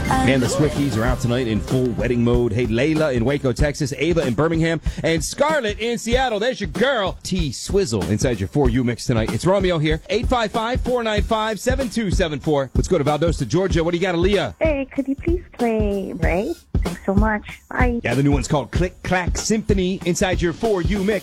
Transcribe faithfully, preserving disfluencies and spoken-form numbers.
And the Swifties are out tonight in full wedding mode. Hey, Layla in Waco, Texas, Ava in Birmingham, and Scarlett in Seattle. There's your girl, T Swizzle, inside your four U mix tonight. It's Romeo here, eight five five, four nine five, seven two seven four. Let's go to Valdosta, Georgia. What do you got, Aaliyah? Hey, could you please play Ray? Thanks so much. Bye. Yeah, the new one's called Click Clack Symphony inside your four U mix.